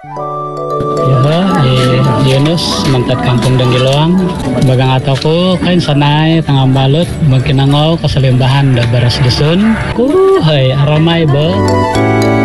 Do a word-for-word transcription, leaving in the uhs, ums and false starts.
Ya, eh, Yunus mantat kampung Denggiloang bagang ataku kain sanai tengah balut mungkin nangau keselimbahan da beras dusun ku hai aramai be